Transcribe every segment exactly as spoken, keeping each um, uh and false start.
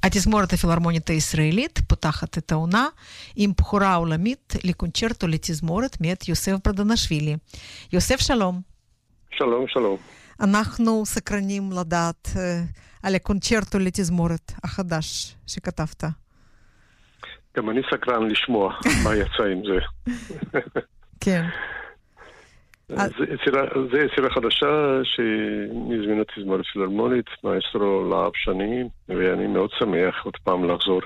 התזמורת הפילהרמונית הישראלית פותחת את העונה עם בחורה עולמית לקונצ'רטו לתזמורת מאת יוסף ברדנשווילי. יוסף, שלום. שלום, שלום. אנחנו סקרנים לדעת uh, על הקונצ'רטו לתזמורת החדש שכתבת. גם אני סקרן לשמוע מה יצא עם זה. כן. זה יצירה חדשה שנזמינה תזמורת פילהרמונית, מאסטרו להב שני, ואני מאוד שמח עוד פעם לחזור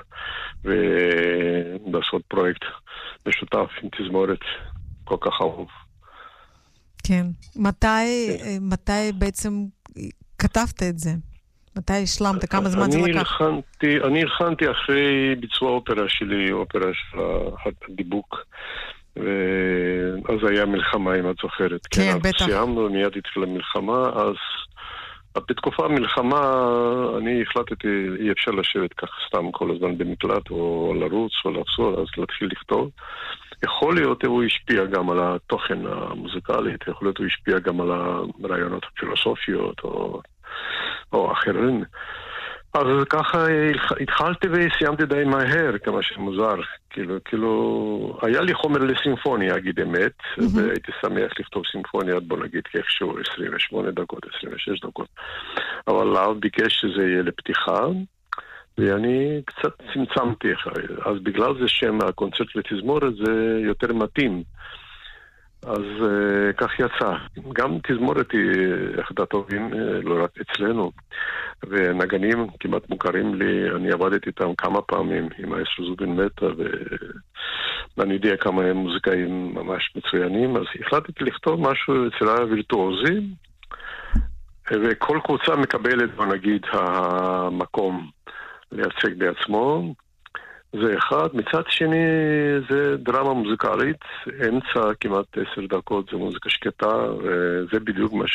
ולעשות פרויקט משותף עם תזמורת כל כך אהוב. כן. מתי, מתי בעצם כתבת את זה? מתי השלמת? כמה זמן זה לקח? אני הכנתי אחרי ביצוע אופרה שלי, אופרה של הדיבוק. ואז היה מלחמה, אם את זוכרת. כן, בטח. סיימנו, מיד התחילה מלחמה, אז בתקופה המלחמה אני החלטתי, אי אפשר לשבת כך סתם כל הזמן במקלט, או לרוץ, או לחזור, אז להתחיל לכתוב. יכול להיות הוא השפיע גם על התוכן המוזיקלי, יכול להיות הוא השפיע גם על הרעיונות הפילוסופיות, או, או אחרים. אז ככה התחלתי וסיימתי די מהר, כמה שמוזר. כאילו, כאילו, היה לי חומר לסימפוניה, אגיד אמת, mm-hmm. והייתי שמח לכתוב סימפוניה, בוא נגיד כאיכשהו עשרים ושמונה דקות, עשרים ושש דקות. אבל לאו ביקש שזה יהיה לפתיחה, ואני קצת צמצמתי. אז בגלל זה שם הקונצרט לתזמורת זה יותר מתאים. אז uh, כך יצא. גם תזמורת היא אחד הטובים, uh, לא רק אצלנו. ונגנים כמעט מוכרים לי, אני עבדתי איתם כמה פעמים עם האסטרו זובין מטה, ואני יודע כמה הם מוזיקאים ממש מצוינים, אז החלטתי לכתוב משהו יצירה וירטואוזי, וכל קבוצה מקבלת, בוא נגיד, המקום לייצג בעצמו. זה אחד. מצד שני, זה דרמה מוזיקלית, אמצע כמעט עשר דקות, זה מוזיקה שקטה, וזה בדיוק מה ש...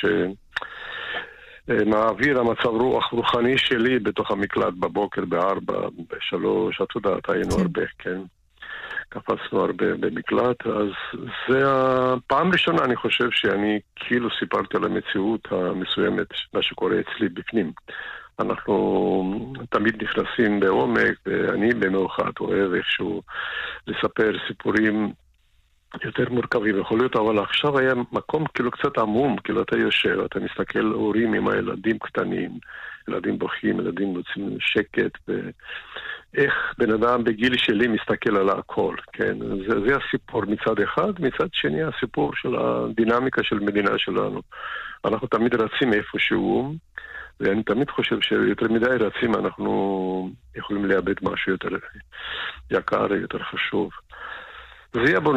מעביר המצב רוח רוחני שלי בתוך המקלט בבוקר, בארבע, בשלוש, את יודעת, היינו כן. הרבה, כן. קפצנו הרבה במקלט, אז זה הפעם ראשונה, אני חושב שאני כאילו סיפרתי על המציאות המסוימת, מה שקורה אצלי בפנים. אנחנו תמיד נכנסים בעומק, ואני במיוחד אוהב איכשהו לספר סיפורים יותר מורכבים, יכול להיות, אבל עכשיו היה מקום כאילו קצת עמום, כאילו אתה יושב, אתה מסתכל הורים עם הילדים קטנים, ילדים בוכים, ילדים רוצים שקט, ואיך בן אדם בגיל שלי מסתכל על הכל, כן? זה, זה הסיפור מצד אחד, מצד שני הסיפור של הדינמיקה של מדינה שלנו. אנחנו תמיד רצים איפשהו, ואני תמיד חושב שיותר מדי רצים אנחנו יכולים לאבד משהו יותר יקר, יותר חשוב. זה יהיה בוא